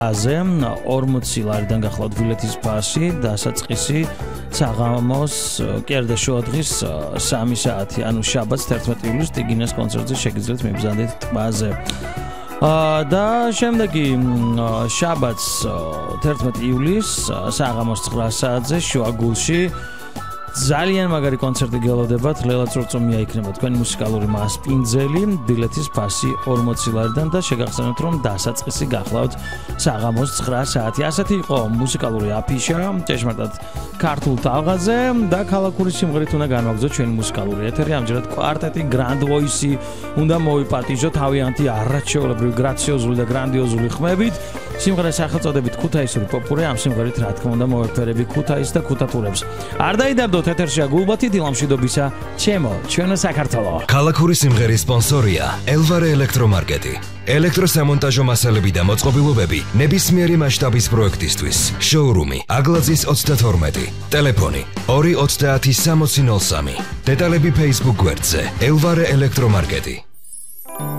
აზე 40 ლარიდან გახლავთ ბილეთის ფასი, დასაწყისი საღამოს კი არა და შუადღის 3 საათი, ანუ შაბათს 11 ივლისს ტიგინას კონცერტზე შეგიძლიათ მიბრძანდეთ ტბაზე. და შემდეგი შაბათს 11 ივლისს საღამოს 9 საათზე შუაგულში ძალიან მაგარი კონცერტი გელოდებათ. ლელა წურწუმია იქნება თქვენი მუსიკალური მასპინძელი, ბილეთის ფასი 40 ლარიდან და შეგახსენებთ რომ დასაწყისი გახლავთ საღამოს 9 საათი. ასეთი იყო მუსიკალური აფიშა ჭეშმარიტად ქართულ ტალღაზე და ქალაქური სიმღერით უნდა განვაგრძოთ ჩვენი მუსიკალური ეთერი. ამჯერად კვარტეტი Grand Voice უნდა მოვიპატიჟო თავიანთი არაჩვეულებრივი გრაციოზული და გრანდიოზული ხმებით. სიმღერას სახელწოდებით ქუთაისური პოპური, ამ სიმღერით რა თქმა უნდა მოვეფერები ქუთაისს და ქუთათურებს. არ დაიდარდოთ, ეთერშია გულბათი დილამშვიდობისა, ჩემო, ჩვენო საქართველო. ქალაქური სიმღერის სპონსორია ელვარე ელექტრომარკეტი. ელექტროსამონტაჟო მასალები და მოწყობილობები ნებისმიერი მასშტაბის პროექტისთვის. შოურუმი აგლაძის 32. ტელეფონი 230 6003. დეტალები Facebook გვერდზე ელვარე ელექტრომარკეტი.